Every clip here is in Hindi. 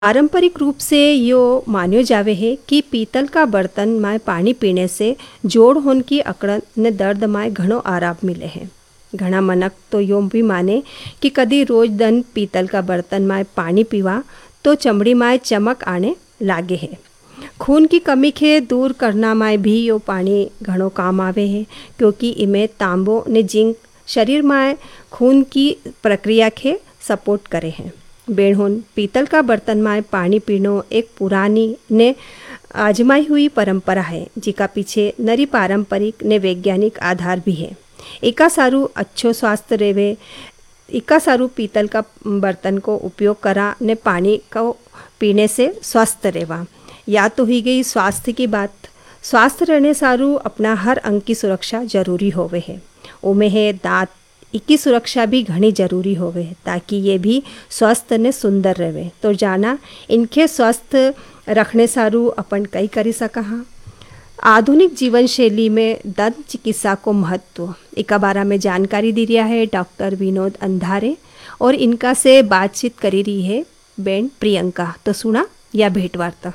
पारंपरिक रूप से यो मान्यो जावे है कि पीतल का बर्तन में पानी पीने से जोड़ होन की अकड़न ने दर्द में घणो आराम मिले है। घना मनक तो यो भी माने कि कदी रोज दिन पीतल का बर्तन में पानी पीवा तो चमड़ी में चमक आने लागे है। खून की कमी के दूर करना में भी यो पानी घणो काम आवे है, क्योंकि इमें तांबो ने जिंक शरीर में खून की प्रक्रिया के सपोर्ट करे हैं। बेणहोन पीतल का बर्तन में पानी पीनो एक पुरानी ने आजमाई हुई परंपरा है, जिका पीछे नरी पारंपरिक ने वैज्ञानिक आधार भी है। एका सारू अच्छो स्वास्थ्य रेवे, एका सारू पीतल का बर्तन को उपयोग करा ने पानी को पीने से स्वस्थ रेवा। या तो ही गई स्वास्थ्य की बात। स्वस्थ रहने सारू अपना हर अंग की सुरक्षा जरूरी होवे है। उमें है दांत इकी सुरक्षा भी घनी जरूरी होवे, ताकि ये भी स्वस्थ ने सुंदर रहे। तो जाना इनके स्वस्थ रखने सारू अपन कई करी सका। आधुनिक जीवन शैली में दंत चिकित्सा को महत्व इका बारे में जानकारी दी रहा है डॉक्टर विनोद अंधारे, और इनका से बातचीत करी रही है बेन प्रियंका। तो सुना या भेंटवार्ता।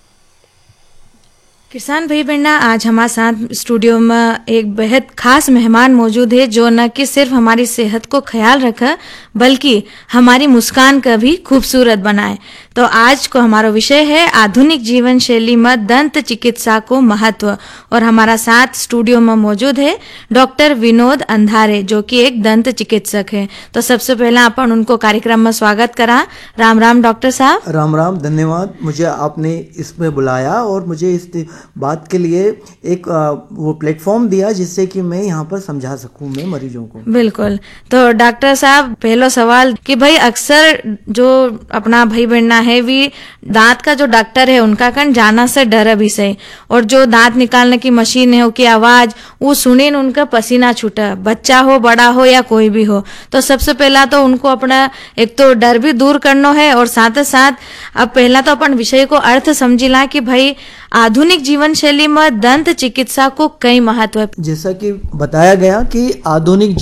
किसान भाई बहना, आज हमारे साथ स्टूडियो में एक बेहद खास मेहमान मौजूद है, जो न कि सिर्फ हमारी सेहत को ख्याल रखे बल्कि हमारी मुस्कान का भी खूबसूरत बनाए। तो आज को हमारा विषय है आधुनिक जीवन शैली में दंत चिकित्सा को महत्व, और हमारा साथ स्टूडियो में मौजूद है डॉक्टर विनोद अंधारे, जो कि एक दंत चिकित्सक है। तो सबसे पहले अपन उनको कार्यक्रम में स्वागत करा। राम राम डॉक्टर साहब। राम राम, धन्यवाद। मुझे आपने इसमें बुलाया और मुझे इस बात के लिए एक वो प्लेटफॉर्म दिया जिससे कि मैं यहाँ पर समझा सकूं मैं मरीजों को। बिल्कुल। तो डॉक्टर साहब, पहला सवाल कि भाई अक्सर जो अपना भाई बहना है भी दांत का जो डॉक्टर है उनका कन जाना से डर भी सही, और जो दांत निकालने की मशीन है उसकी आवाज वो सुने उनका पसीना छूटा, बच्चा हो बड़ा हो या कोई भी हो। तो सबसे पहला तो उनको अपना एक तो डर भी दूर करना है, और साथ ही साथ अब पहला तो अपन विषय को अर्थ समझिला कि भाई आधुनिक जीवन शैली में दंत चिकित्सा को कई महत्व है। जैसा कि बताया गया कि आधुनिक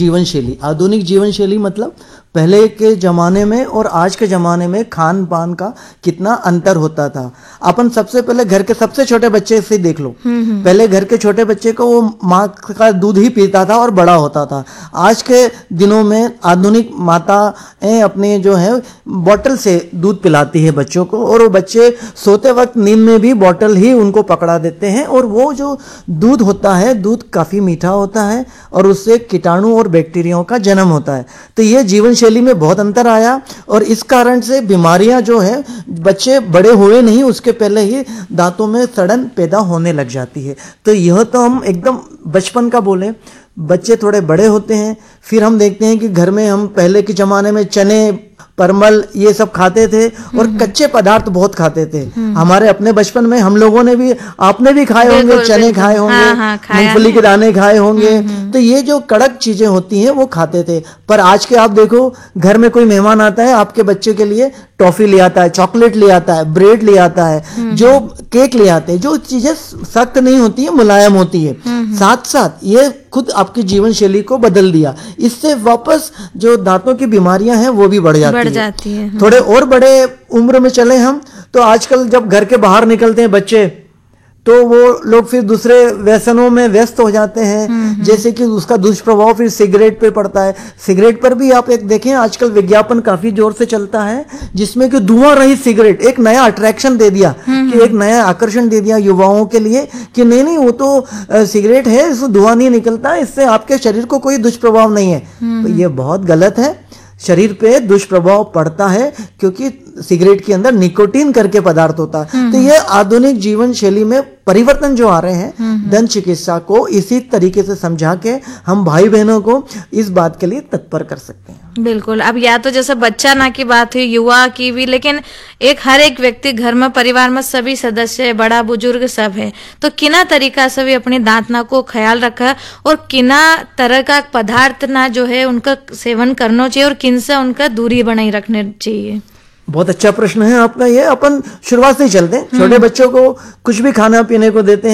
जीवन शैली मतलब पहले के ज़माने में और आज के ज़माने में खान पान का कितना अंतर होता था। अपन सबसे पहले घर के सबसे छोटे बच्चे से देख लो। पहले घर के छोटे बच्चे को वो माँ का दूध ही पीता था और बड़ा होता था। आज के दिनों में आधुनिक माताएं अपने जो है बॉटल से दूध पिलाती है बच्चों को, और वो बच्चे सोते वक्त नींद में भी बॉटल ही उनको पकड़ा देते हैं। और वो जो दूध होता है, दूध काफ़ी मीठा होता है और उससे कीटाणु और बैक्टीरियाओं का जन्म होता है। तो ये जीवन शैली में बहुत अंतर आया, और इस कारण से बीमारियां जो है बच्चे बड़े हुए नहीं उसके पहले ही दांतों में सड़न पैदा होने लग जाती है। तो यह तो हम एकदम बचपन का बोले। बच्चे थोड़े बड़े होते हैं, फिर हम देखते हैं कि घर में हम पहले के ज़माने में चने परमल ये सब खाते थे और कच्चे पदार्थ बहुत खाते थे। हमारे अपने बचपन में हम लोगों ने भी, आपने भी खाए होंगे, चने खाए होंगे, मूंगफली के दाने खाए होंगे। तो ये जो कड़क चीजें होती हैं वो खाते थे। पर आज के आप देखो, घर में कोई मेहमान आता है, आपके बच्चे के लिए टॉफी ले आता है, चॉकलेट ले आता है, ब्रेड ले आता है, जो केक ले आते हैं, जो चीजें सख्त नहीं होती है, मुलायम होती है। साथ साथ ये खुद आपकी जीवन शैली को बदल दिया। इससे वापस जो दांतों की बीमारियां हैं वो भी बढ़ जाती है। थोड़े और बड़े उम्र में चले हम तो आजकल जब घर के बाहर निकलते हैं बच्चे, तो वो लोग फिर दूसरे व्यसनों में व्यस्त हो जाते हैं। जैसे कि उसका दुष्प्रभाव फिर सिगरेट पे पड़ता है। सिगरेट पर भी आप एक देखें, आजकल विज्ञापन काफी जोर से चलता है जिसमें कि धुआं रहित सिगरेट एक नया अट्रैक्शन दे दिया, कि एक नया आकर्षण दे दिया युवाओं के लिए कि नहीं वो तो सिगरेट है, इसमें धुआं नहीं निकलता, इससे आपके शरीर को कोई दुष्प्रभाव नहीं है। तो ये बहुत गलत है। शरीर पे दुष्प्रभाव पड़ता है क्योंकि सिगरेट के अंदर निकोटीन करके पदार्थ होता है। तो ये आधुनिक जीवन शैली में परिवर्तन जो आ रहे हैं, दंत चिकित्सा को इसी तरीके से समझा के हम भाई बहनों को इस बात के लिए तत्पर कर सकते हैं। बिल्कुल। अब या तो जैसे बच्चा ना की बात हुई, युवा की भी, लेकिन हर एक व्यक्ति घर में, परिवार में सभी सदस्य, बड़ा बुजुर्ग सब है, तो किना तरीका से भी अपने दांत ना को ख्याल रखा और किना तरह का पदार्थ ना जो है उनका सेवन करना चाहिए और किन से उनका दूरी बनाई रखनी चाहिए। बहुत अच्छा प्रश्न है आपका ये। अपन शुरुआत से ही चलते हैं। छोटे बच्चों को कुछ भी खाना पीने को देते हैं,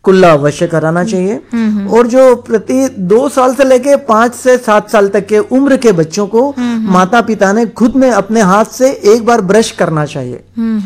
कुल्ला अवश्य कराना चाहिए। और जो प्रति 2 साल से लेके 5 से 7 साल तक के उम्र के बच्चों को माता पिता ने खुद में अपने हाथ से एक बार ब्रश करना चाहिए।